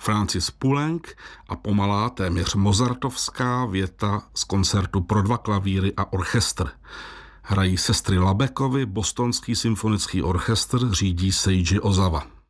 Francis Poulenc a pomalá, téměř mozartovská věta z koncertu pro 2 klavíry a orchestr. Hrají sestry Labekovy, Bostonský symfonický orchestr řídí Seiji Ozawa.